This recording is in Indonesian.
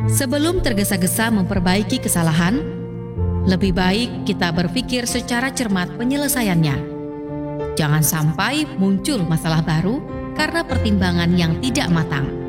Sebelum tergesa-gesa memperbaiki kesalahan, lebih baik kita berpikir secara cermat penyelesaiannya. Jangan sampai muncul masalah baru karena pertimbangan yang tidak matang.